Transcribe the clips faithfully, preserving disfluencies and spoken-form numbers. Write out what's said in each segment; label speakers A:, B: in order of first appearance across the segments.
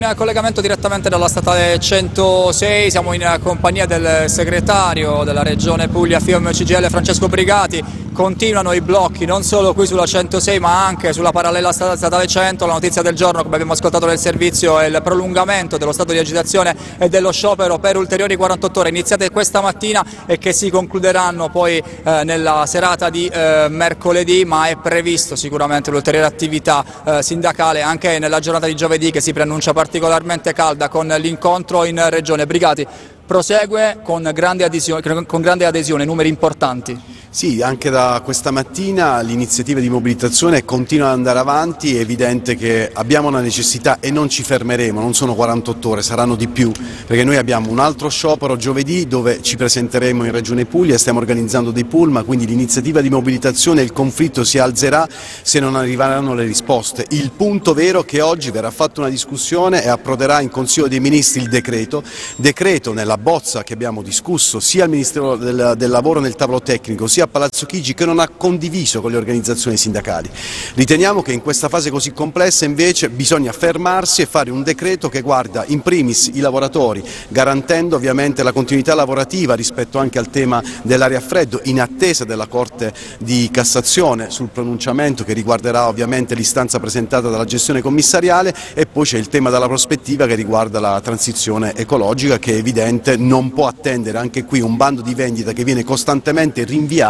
A: In collegamento direttamente dalla statale centosei, siamo in compagnia del segretario della Regione Puglia F I O M C G I L Francesco Brigati. Continuano i blocchi non solo qui sulla centosei ma anche sulla parallela statale cento. La notizia del giorno, come abbiamo ascoltato nel servizio, è il prolungamento dello stato di agitazione e dello sciopero per ulteriori quarantotto ore iniziate questa mattina e che si concluderanno poi eh, nella serata di eh, mercoledì, ma è previsto sicuramente l'ulteriore attività eh, sindacale anche nella giornata di giovedì, che si preannuncia particolarmente calda con l'incontro in Regione. Brigati, prosegue con grande adesione, con grande adesione, numeri importanti.
B: Sì, anche da questa mattina l'iniziativa di mobilitazione continua ad andare avanti. È evidente che abbiamo una necessità e non ci fermeremo, non sono quarantotto ore, saranno di più, perché noi abbiamo un altro sciopero giovedì dove ci presenteremo in Regione Puglia, stiamo organizzando dei pullman, quindi l'iniziativa di mobilitazione e il conflitto si alzerà se non arriveranno le risposte. Il punto vero è che oggi verrà fatta una discussione e approderà in Consiglio dei Ministri il decreto, decreto nella bozza che abbiamo discusso sia al Ministero del, del Lavoro nel tavolo tecnico, sia a Palazzo Chigi, che non ha condiviso con le organizzazioni sindacali. Riteniamo che in questa fase così complessa invece bisogna fermarsi e fare un decreto che guarda in primis i lavoratori, garantendo ovviamente la continuità lavorativa rispetto anche al tema dell'aria a freddo, in attesa della Corte di Cassazione sul pronunciamento che riguarderà ovviamente l'istanza presentata dalla gestione commissariale, e poi c'è il tema della prospettiva che riguarda la transizione ecologica, che è evidente non può attendere. Anche qui un bando di vendita che viene costantemente rinviato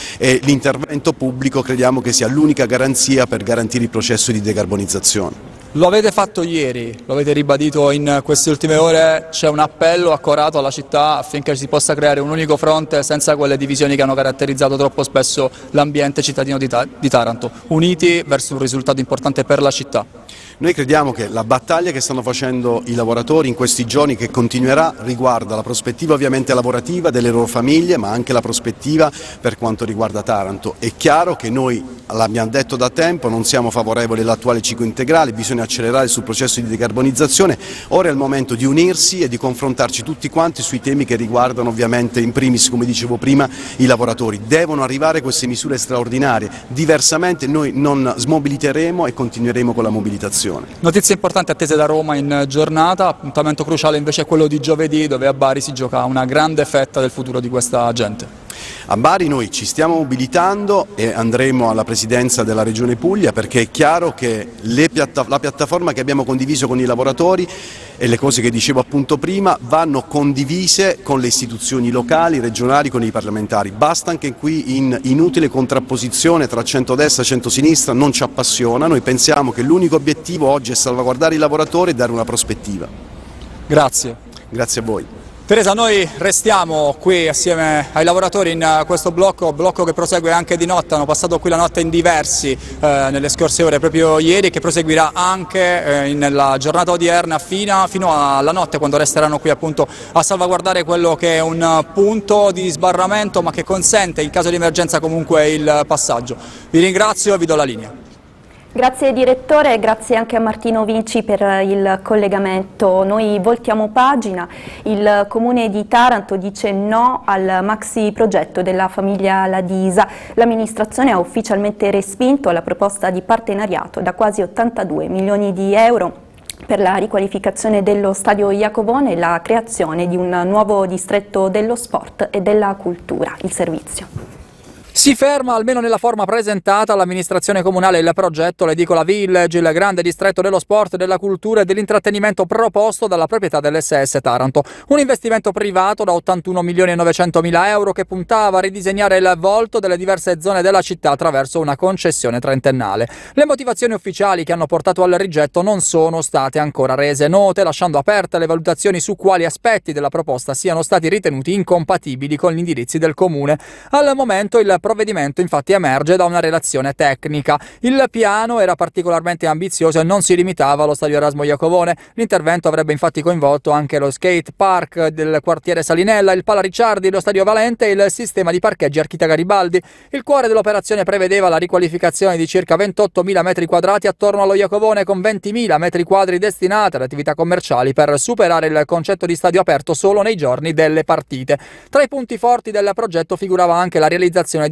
B: e l'intervento pubblico crediamo che sia l'unica garanzia per garantire il processo di decarbonizzazione.
A: Lo avete fatto ieri, lo avete ribadito in queste ultime ore, c'è un appello accorato alla città affinché si possa creare un unico fronte senza quelle divisioni che hanno caratterizzato troppo spesso l'ambiente cittadino di, Ta- di Taranto, uniti verso un risultato importante per la città.
B: Noi crediamo che la battaglia che stanno facendo i lavoratori in questi giorni, che continuerà, riguarda la prospettiva ovviamente lavorativa delle loro famiglie, ma anche la prospettiva per quanto riguarda Taranto. È chiaro che noi, l'abbiamo detto da tempo, non siamo favorevoli all'attuale ciclo integrale, bisogna accelerare sul processo di decarbonizzazione. Ora è il momento di unirsi e di confrontarci tutti quanti sui temi che riguardano ovviamente in primis, come dicevo prima, i lavoratori. Devono arrivare queste misure straordinarie, diversamente noi non smobiliteremo e continueremo con la mobilitazione.
A: Notizie importanti attese da Roma in giornata, appuntamento cruciale invece è quello di giovedì, dove a Bari si gioca una grande fetta del futuro di questa gente.
B: A Bari noi ci stiamo mobilitando e andremo alla presidenza della Regione Puglia, perché è chiaro che le piatta- la piattaforma che abbiamo condiviso con i lavoratori e le cose che dicevo appunto prima vanno condivise con le istituzioni locali, regionali, con i parlamentari. Basta anche qui in inutile contrapposizione tra centrodestra e centrosinistra, non ci appassiona. Noi pensiamo che l'unico obiettivo oggi è salvaguardare i lavoratori e dare una prospettiva.
A: Grazie.
B: Grazie a voi.
A: Teresa, noi restiamo qui assieme ai lavoratori in questo blocco, blocco che prosegue anche di notte. Hanno passato qui la notte in diversi eh, nelle scorse ore, proprio ieri, che proseguirà anche eh, nella giornata odierna fino, fino alla notte, quando resteranno qui appunto a salvaguardare quello che è un punto di sbarramento, ma che consente in caso di emergenza comunque il passaggio. Vi ringrazio e vi do la linea.
C: Grazie direttore e grazie anche a Martino Vinci per il collegamento. Noi voltiamo pagina. Il Comune di Taranto dice no al maxi progetto della famiglia Ladisa. L'amministrazione ha ufficialmente respinto la proposta di partenariato da quasi ottantadue milioni di euro per la riqualificazione dello stadio Iacovone e la creazione di un nuovo distretto dello sport e della cultura. Il servizio.
A: Si ferma, almeno nella forma presentata, all'amministrazione comunale il progetto l'Edicola Village, il grande distretto dello sport, della cultura e dell'intrattenimento proposto dalla proprietà dell'esse esse Taranto. Un investimento privato da ottantuno milioni e novecentomila euro che puntava a ridisegnare il volto delle diverse zone della città attraverso una concessione trentennale. Le motivazioni ufficiali che hanno portato al rigetto non sono state ancora rese note, lasciando aperte le valutazioni su quali aspetti della proposta siano stati ritenuti incompatibili con gli indirizzi del comune. Al momento il Il provvedimento infatti emerge da una relazione tecnica. Il piano era particolarmente ambizioso e non si limitava allo stadio Erasmo Iacovone. L'intervento avrebbe infatti coinvolto anche lo skate park del quartiere Salinella, il Pala Ricciardi, lo stadio Valente e il sistema di parcheggi Archita Garibaldi. Il cuore dell'operazione prevedeva la riqualificazione di circa ventottomila metri quadrati attorno allo Iacovone, con ventimila metri quadri destinati alle attività commerciali, per superare il concetto di stadio aperto solo nei giorni delle partite. Tra i punti forti del progetto figurava anche la realizzazione di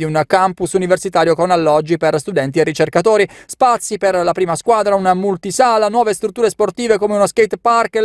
A: un campus universitario con alloggi per studenti e ricercatori, spazi per la prima squadra, una multisala, nuove strutture sportive come uno skate park,